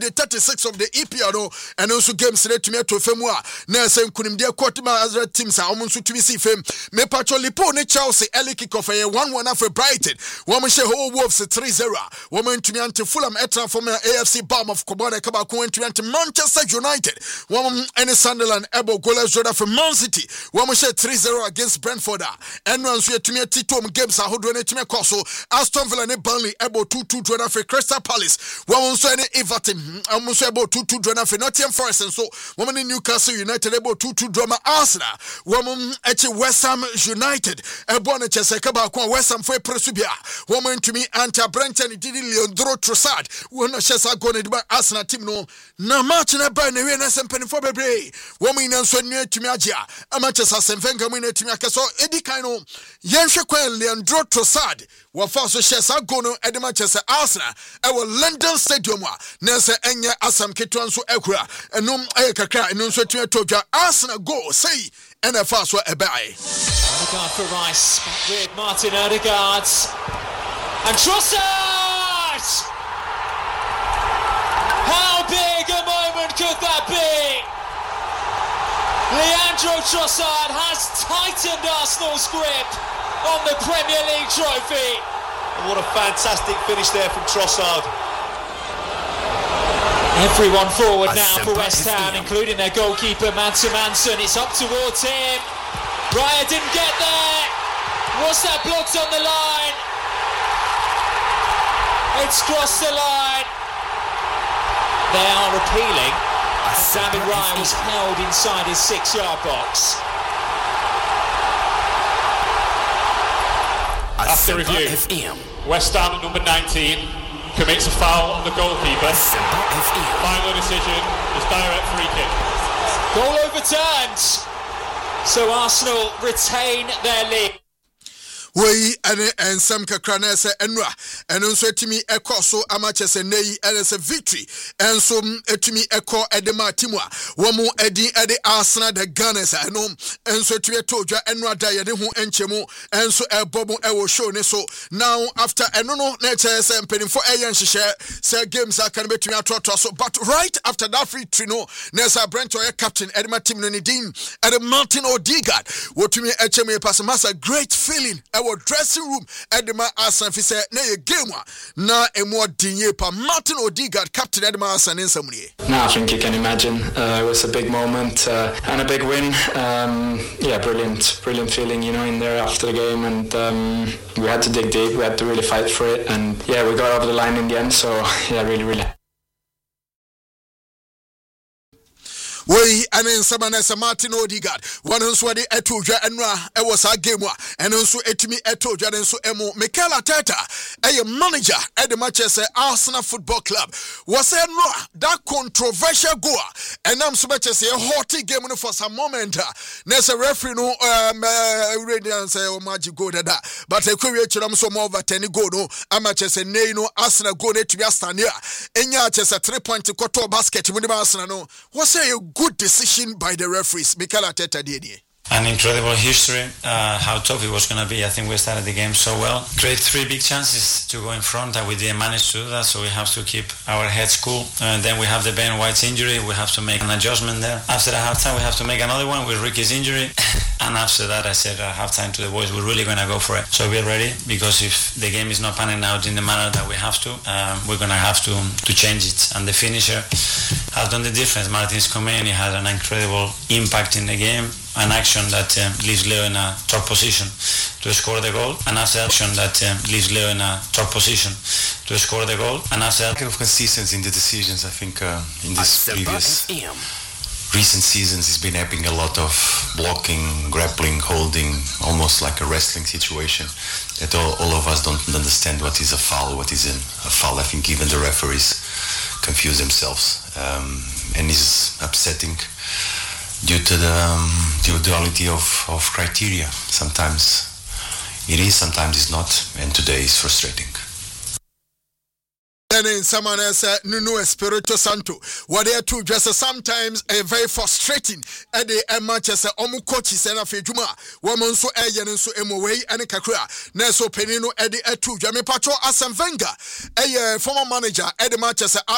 the 36 of the EPL and also games to me to Femua. Nelson couldn't dear Quatima as red teams are almost to be see fame. Me Patroli Pone Chelsea, Ellie Kickoff, 1-1 for Brighton. Woman share whole Wolves 3-0. Woman to me anti Fulham Etra from AFC Bomb of Kobana Kabako to anti Manchester United. Woman and Sunderland Ebo Gola Zoda for Man City. Woman share 3-0 against Brentford. And runs to me Titom games are holding to me Coso. Aston Villa and Burnley Ebo 2-2 for Crystal Palace. Woman so any Everton. Almost about 2-2 for Nottingham Forest. And so woman in Newcastle United able 2-2 drama Arsenal. Woman at West Ham United. A bonnet Chesekaba West Ham for Presubia. Woman to me Anta Brenton Didi Leandro Trossard. One of Chesa going to Arsenal team no. Na match na ba na we na sempen for bebre. Woman na so nua tumi agia. Manchester Semfenga mu na tumi akaso edi kan no. Yenhwe kwan Leandro Trossard. Wa fa so Chesa go no edi Manchester Arsenal. E wo London Stadium a. Na se enye asam ketwan so ekura. Enum ayekakra enum so tumi todwa Arsenal go say NFL so ebai. Odegaard for Rice with Martin Odegaard and Trossard. How big a moment could that be? Leandro Trossard has tightened Arsenal's grip on the Premier League trophy. And what a fantastic finish there from Trossard. Everyone forward now for West Ham, including their goalkeeper Manson Manson. It's up towards him. Raya didn't get there. Was that blocked on the line? It's crossed the line. They are appealing. David Raya was held inside his 6-yard box. After review, West Ham at number 19 commits a foul on the goalkeeper. Final decision is direct free kick. Goal overturned. So Arsenal retain their lead. We and some kakrana se enra and so etimi ekọ so amache se nei and se victory and so etimi ekọ edema timwa womu edi Arsenal the Gunners no and so etimi todwa enra da ye de hu enchemu and so ebobo e wo show ne so now after eno no na che se mpenifo eyen hihye se games aka ne betumi atoto so but right after that victory no na sa Brentford captain edema team no ni din and Martin Odegaard wotumi echemu pass massa great feeling dressing room Edema Arsenal fi say na ye game na emo dinye pa Martin Odegaard captain Edema Arsenal in some way. No, I think you can imagine it was a big moment and a big win. Brilliant feeling, in there after the game, and we had to dig deep, we had to really fight for it, and we got over the line in the end, so really We and in Samanesa Martin Odegaard. One who's what the Etuja and Ra, it was a game, and also Etimi Etoja and so Emo. Mikel Arteta, a manager at the Manchester Arsenal Football Club, was a that controversial goal. And I'm so much as a hotty game for some moment. There's a referee, no, radiance, magic go to that. But a career to them so more over 10 go, no, Manchester no Arsenal go to be a stand here. And ya just a 3-point to Koto basket with the Arsenal, no. Was a good decision by the referees. Mikel Arteta did. An incredible history, how tough it was going to be. I think we started the game so well. Create 3 big chances to go in front, and we didn't manage to do that, so we have to keep our heads cool. And then we have the Ben White's injury. We have to make an adjustment there. After the halftime, we have to make another one with Ricky's injury. And after that, I said at halftime to the boys, we're really going to go for it. So we're ready, because if the game is not panning out in the manner that we have to, we're going to have to change it. And the finisher has done the difference. Martin's come in, he had an incredible impact in the game. An action that leaves Leo in a top position to score the goal. And after action that leaves Leo in a top position to score the goal. And after that, kind of consistency in the decisions. I think in this previous recent seasons, it's been happening a lot of blocking, grappling, holding, almost like a wrestling situation. That all of us don't understand what is a foul, what is a foul. I think even the referees confuse themselves, and it's upsetting. Due to the duality of criteria. Sometimes it is, sometimes it's not, and today is frustrating. And in someone else, Nuno Espirito Santo, what they are to just sometimes a very frustrating at the Manchester Omu coaches and a Fejuma, woman so ayan and so emaway and a kakra, Neso Penino at the Etu, Jame Pacho Arsene Wenger, a former manager at the Manchester